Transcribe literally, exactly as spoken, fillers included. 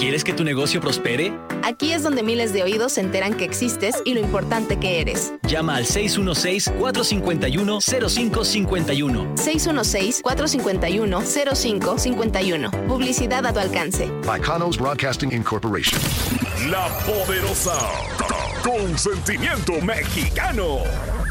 ¿Quieres que tu negocio prospere? Aquí es donde miles de oídos se enteran que existes y lo importante que eres. Llama al seis uno seis, cuatro cinco uno, cero cinco cinco uno. seis uno seis, cuatro cinco uno, cero cinco cinco uno. Publicidad a tu alcance. Bacanos Broadcasting Incorporation. La Poderosa. Con sentimiento mexicano.